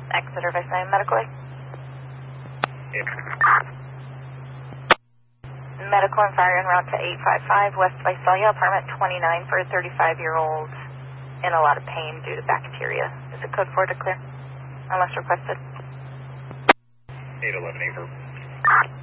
Exeter Vice Medical. Medical and fire en route to 855 West Visalia, apartment 29 for a 35-year-old in a lot of pain due to bacteria. Is it code 4 to clear? Unless requested. 811 Avery.